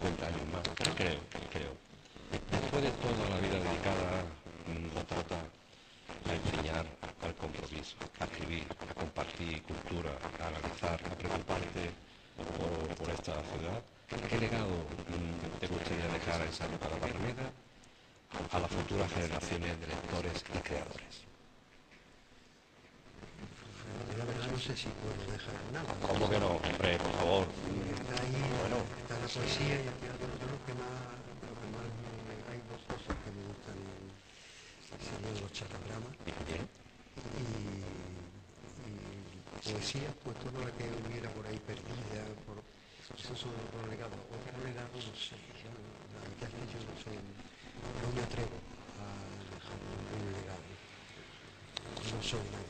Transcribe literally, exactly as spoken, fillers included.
cincuenta años más. Creo, creo. Después de toda la vida dedicada, mm, Trota, a enseñar, al compromiso, a escribir, a compartir cultura, a analizar, a preocuparte por, por esta ciudad. ¿Qué legado mm, te gustaría dejar a esa época de Barrameda a las futuras generaciones de lectores y creadores? Yo la verdad no sé si puedo dejar nada. ¿Cómo que no? Hombre, por favor. Está ahí, Bueno, está la poesía y al final yo lo que más, lo que más me- hay dos cosas que me gustan, serían los chatagramas bien. y, y poesía, pues toda la que hubiera por ahí perdida, por, esos son los dos legados. Otro legado, no sé, yo, la verdad es que yo no soy, no me atrevo a dejar ningún legado. No soy una